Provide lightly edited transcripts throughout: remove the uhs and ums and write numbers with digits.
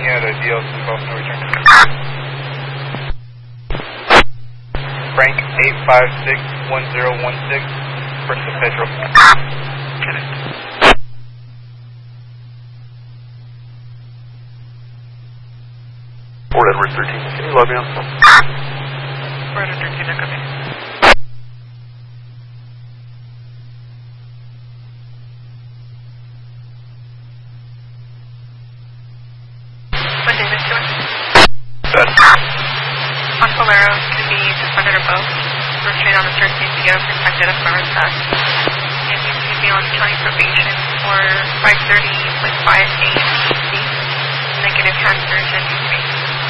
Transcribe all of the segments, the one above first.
at a DLC Boston return. Frank 8561016, Princeton Petrol. Fort Edward 13, can you log me on? Fort Edward 13, I copy. What David doing? Good. On Valero, can be suspended or both. Restrained on the start CCO, protected as far as that. And you can be on county probation for 530.58 EC. Negative transfers and use.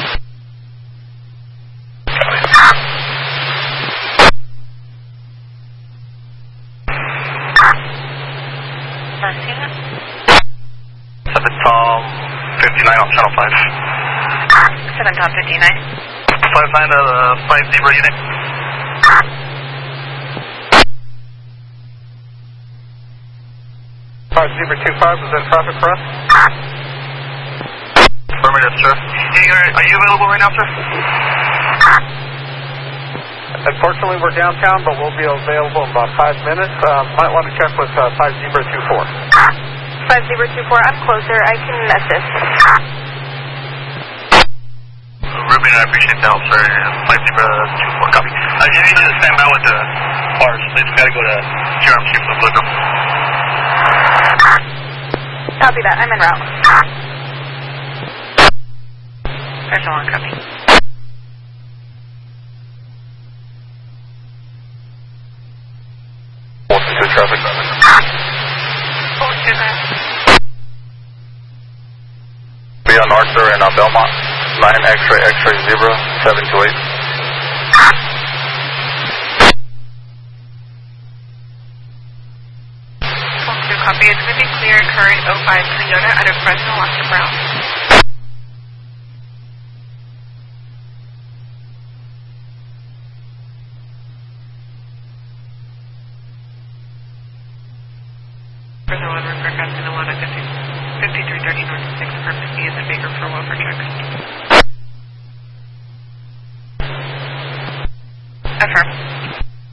Martina? 7 Tom 59 on channel 5. 7 Tom 59. 59 5 Zebra unit. Zebra 25, is that traffic for us? Affirmative, sir. Are you available right now, sir? Unfortunately, we're downtown, but we'll be available in about 5 minutes. Might want to check with 5 Zebra 24. 5 Zebra 24, I'm closer. I can assist. Ruben, I appreciate the help, sir. 5 Zebra 24, copy. You need to stand by with the bars. They just got to go to GRM Street for the blue. Copy that. I'm en route. There's no one coming. Welcome to traffic. Be on Arthur and Belmont. 9 X-ray X-ray 0 728. Copy. It's going to be clear current 05 Toyota out of Fresno, Washington Brown. Fresno Edward Faircraft in Alana 5330 North 6 Purpose B is in Baker for welfare checks. Affirm.